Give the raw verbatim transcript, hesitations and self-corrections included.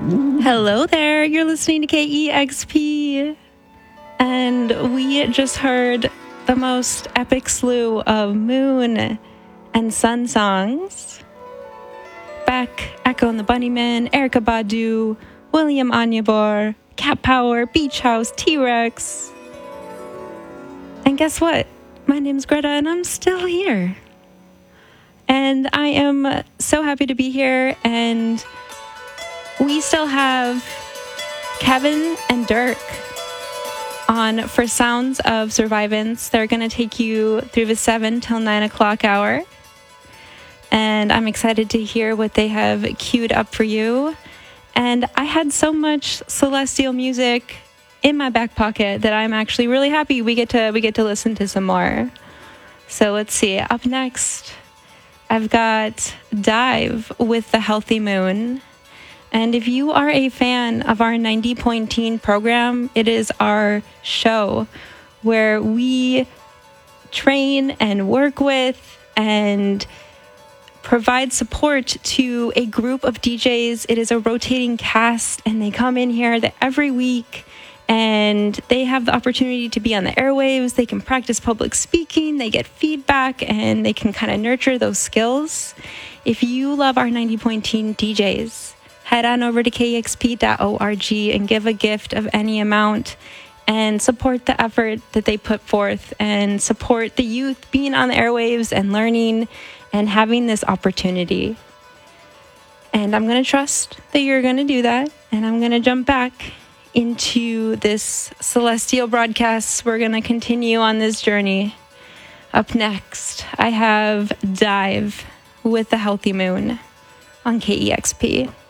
Hello there, you're listening to K E X P, and we just heard the most epic slew of moon and sun songs. Beck, Echo and the Bunnymen, Erykah Badu, William Onyeabor, Cat Power, Beach House, T-Rex. And guess what? My name's Greta and I'm still here. And I am so happy to be here, and we still have Kevin and Dirk on for Sounds of Survivance. They're going to take you through the seven till nine o'clock hour. And I'm excited to hear what they have queued up for you. And I had so much celestial music in my back pocket that I'm actually really happy we get to we get to listen to some more. So let's see. Up next, I've got Dive with The Healthy Moon. And if you are a fan of our ninety point teen program, it is our show where we train and work with and provide support to a group of D Js. It is a rotating cast, and they come in here every week, and they have the opportunity to be on the airwaves. They can practice public speaking, they get feedback, and they can kind of nurture those skills. If you love our ninety point teen D Js, head on over to K E X P dot org and give a gift of any amount and support the effort that they put forth and support the youth being on the airwaves and learning and having this opportunity. And I'm going to trust that you're going to do that. And I'm going to jump back into this celestial broadcast. We're going to continue on this journey. Up next, I have Dive with The Healthy Moon on K E X P.